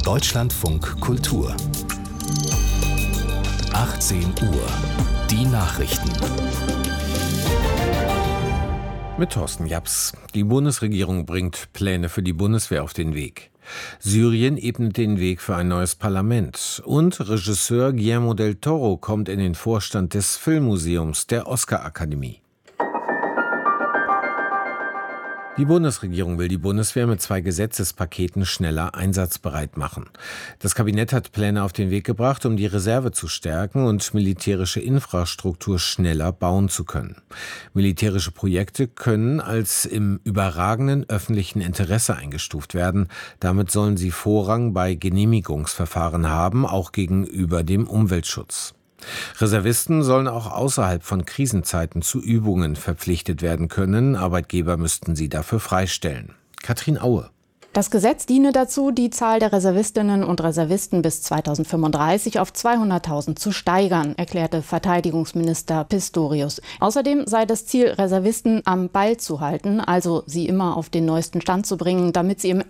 Deutschlandfunk Kultur 18 Uhr. Die Nachrichten. Mit Thorsten Japs. Die Bundesregierung bringt Pläne für die Bundeswehr auf den Weg. Syrien ebnet den Weg für ein neues Parlament. Und Regisseur Guillermo del Toro kommt in den Vorstand des Filmmuseums der Oscar-Akademie. Die Bundesregierung will die Bundeswehr mit 2 Gesetzespaketen schneller einsatzbereit machen. Das Kabinett hat Pläne auf den Weg gebracht, um die Reserve zu stärken und militärische Infrastruktur schneller bauen zu können. Militärische Projekte können als im überragenden öffentlichen Interesse eingestuft werden. Damit sollen sie Vorrang bei Genehmigungsverfahren haben, auch gegenüber dem Umweltschutz. Reservisten sollen auch außerhalb von Krisenzeiten zu Übungen verpflichtet werden können. Arbeitgeber müssten sie dafür freistellen. Katrin Aue. Das Gesetz diene dazu, die Zahl der Reservistinnen und Reservisten bis 2035 auf 200.000 zu steigern, erklärte Verteidigungsminister Pistorius. Außerdem sei das Ziel, Reservisten am Ball zu halten, also sie immer auf den neuesten Stand zu bringen, damit sie im